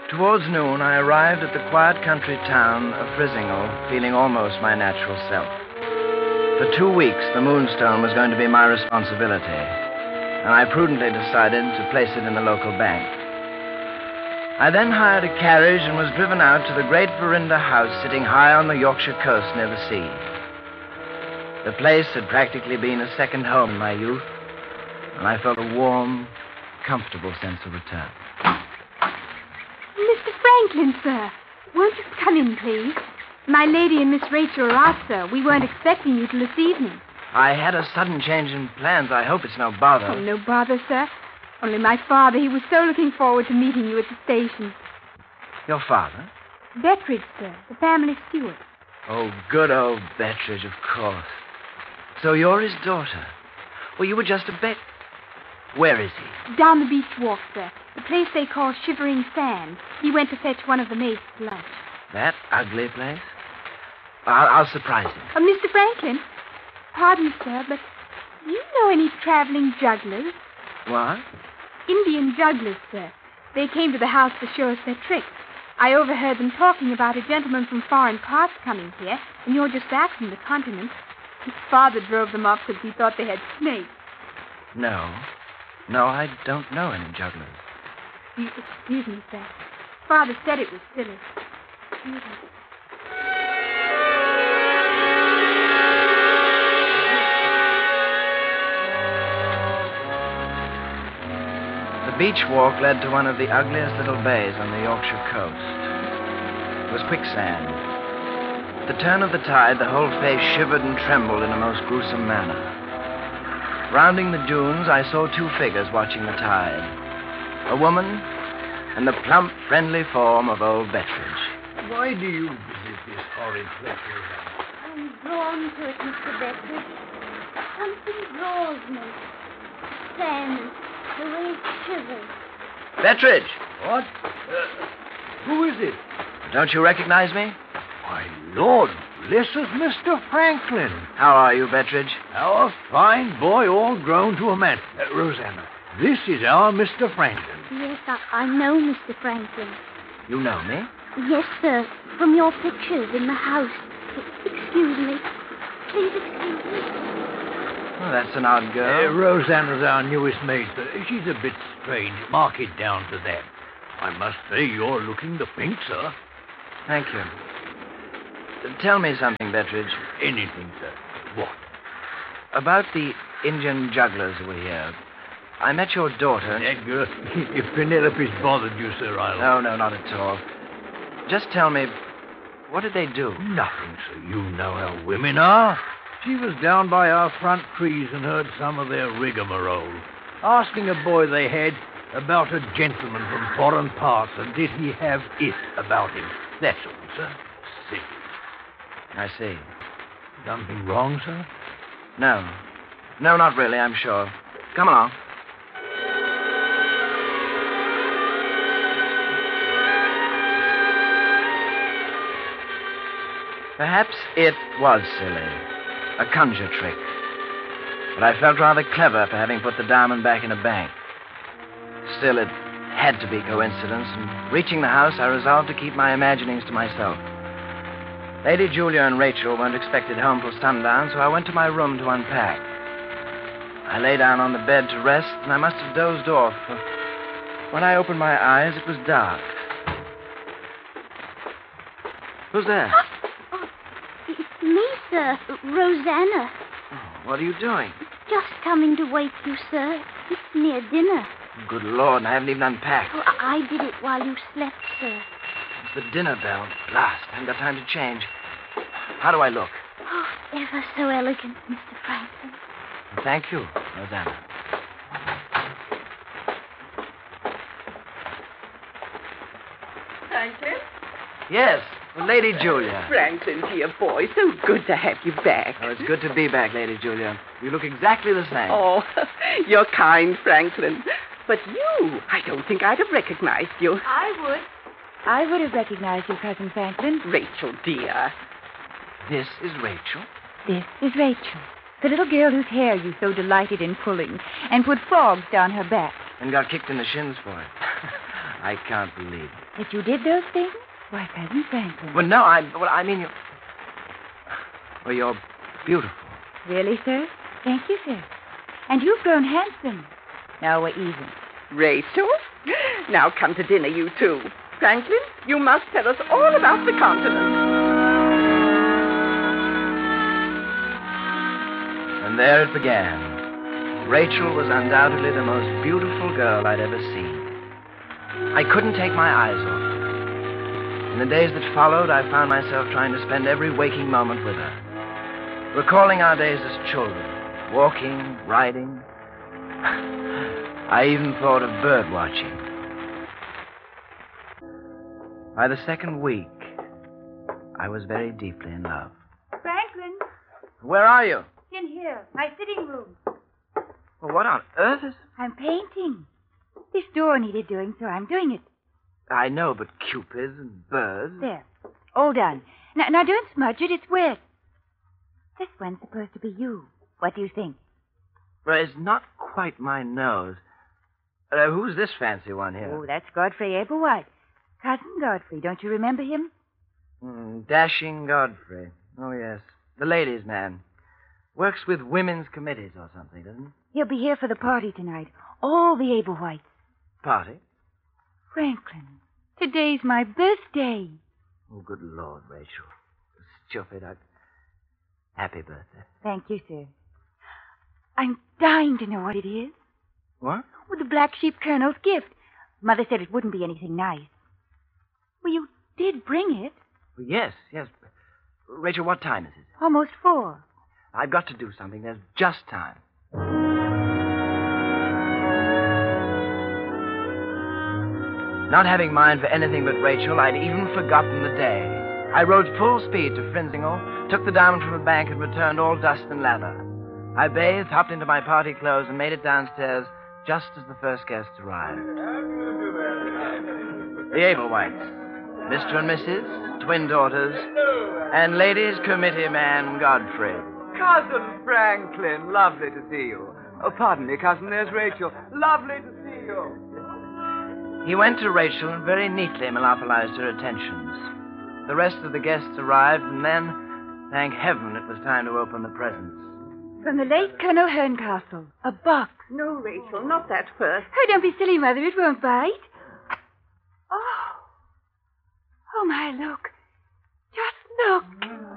Towards noon, I arrived at the quiet country town of Frisinghall, feeling almost my natural self. For 2 weeks, the Moonstone was going to be my responsibility, and I prudently decided to place it in the local bank. I then hired a carriage and was driven out to the great Verinda house sitting high on the Yorkshire coast near the sea. The place had practically been a second home in my youth, and I felt a warm, comfortable sense of return. Mr. Franklin, sir. Won't you come in, please? My lady and Miss Rachel are out, sir. We weren't expecting you till this evening. I had a sudden change in plans. I hope it's no bother. Oh, no bother, sir. Only my father, he was so looking forward to meeting you at the station. Your father? Betteridge, sir, the family steward. Oh, good old Betteridge, of course. So you're his daughter. Well, you were just a bet. Where is he? Down the beach walk, sir. The place they call Shivering Sand. He went to fetch one of the mates for lunch. That ugly place? I'll surprise him. Mr. Franklin, pardon, sir, but do you know any traveling jugglers? What? Indian jugglers, sir. They came to the house to show us their tricks. I overheard them talking about a gentleman from foreign parts coming here, and you're just back from the continent. His father drove them off because he thought they had snakes. No, I don't know any jugglers. Excuse me, sir. Father said it was silly. Excuse me. The beach walk led to one of the ugliest little bays on the Yorkshire coast. It was quicksand. At the turn of the tide, the whole face shivered and trembled in a most gruesome manner. Rounding the dunes, I saw 2 figures watching the tide. A woman and the plump, friendly form of old Betteridge. Why do you visit this horrid place, Rosanna? I'm drawn to it, Mr. Betteridge. Something draws me. Sand, the way it shivers. Betteridge! What? Who is it? Don't you recognize me? My Lord, this is Mr. Franklin. How are you, Betteridge? Our fine boy, all grown to a man. Rosanna, this is our Mr. Franklin. Yes, I know Mr. Franklin. You know me? Yes, sir. From your pictures in the house. Excuse me. Please excuse me. Oh, that's an odd girl. Rosanna's our newest maid, sir. She's a bit strange. Mark it down to that. I must say you're looking the pink, sir. Thank you. Tell me something, Betteridge. Anything, sir. What? About the Indian jugglers who were here. I met your daughter. That girl, if Penelope's bothered you, sir, I'll... No, not at all. Just tell me, what did they do? Nothing, sir. You know how women are. She was down by our front trees and heard some of their rigmarole, asking a boy they had about a gentleman from foreign parts, and did he have it about him. That's all, sir. Silly. I see. Something wrong, sir? No, not really, I'm sure. Come along. Perhaps it was silly. A conjure trick. But I felt rather clever for having put the diamond back in a bank. Still, it had to be coincidence, and reaching the house, I resolved to keep my imaginings to myself. Lady Julia and Rachel weren't expected home till sundown, so I went to my room to unpack. I lay down on the bed to rest, and I must have dozed off, for when I opened my eyes, it was dark. Who's there? It's me, sir. Rosanna. Oh, what are you doing? Just coming to wake you, sir. It's near dinner. Good Lord, I haven't even unpacked. Oh, I did it while you slept, sir. It's the dinner bell. Blast. I haven't got time to change. How do I look? Oh, ever so elegant, Mr. Franklin. Thank you, Rosanna. Franklin? Yes, Lady Julia. Franklin, dear boy, so good to have you back. Oh, it's good to be back, Lady Julia. You look exactly the same. Oh, you're kind, Franklin. But you, I don't think I'd have recognized you. I would have recognized you, Cousin Franklin. Rachel, dear. This is Rachel? This is Rachel, the little girl whose hair you so delighted in pulling and put frogs down her back. And got kicked in the shins for it. I can't believe it. That you did those things? Why, Cousin Franklin. Well, no, I mean, you're beautiful. Really, sir? Thank you, sir. And you've grown handsome. Now we're even. Rachel, now come to dinner, you two. Franklin, you must tell us all about the continent. And there it began. Rachel was undoubtedly the most beautiful girl I'd ever seen. I couldn't take my eyes off her. In the days that followed, I found myself trying to spend every waking moment with her. Recalling our days as children, walking, riding. I even thought of bird watching. By the second week, I was very deeply in love. Franklin, Where are you? in here, my sitting room. Well, what on earth is... I'm painting. This door needed doing, so I'm doing it. I know, but cupids and birds... There. All done. Now don't smudge it. It's wet. This one's supposed to be you. What do you think? Well, it's not quite my nose. Who's this fancy one here? Oh, that's Godfrey Ablewhite. Cousin Godfrey. Don't you remember him? Dashing Godfrey. Oh, yes. The ladies' man. Works with women's committees or something, doesn't he? He'll be here for the party tonight. All the Ablewhites. Party? Franklin, today's my birthday. Oh, good Lord, Rachel. Stupid. Happy birthday. Thank you, sir. I'm dying to know what it is. What? Well, the Black Sheep Colonel's gift. Mother said it wouldn't be anything nice. Well, you did bring it. Well, yes. Rachel, what time is it? Almost 4. I've got to do something. There's just time. Not having mind for anything but Rachel, I'd even forgotten the day. I rode full speed to Frinzinghall, took the diamond from the bank, and returned all dust and lather. I bathed, hopped into my party clothes, and made it downstairs just as the first guests arrived. The Ablewhites, Mr. and Mrs., twin daughters, and ladies' committee man Godfrey. Cousin Franklin, lovely to see you. Oh, pardon me, cousin, there's Rachel. Lovely to see you. He went to Rachel and very neatly monopolized her attentions. The rest of the guests arrived, and then, thank heaven, it was time to open the presents. From the late Colonel Herncastle. A box. No, Rachel, not that first. Oh, don't be silly, Mother. It won't bite. Oh. Oh, my, look. Just look.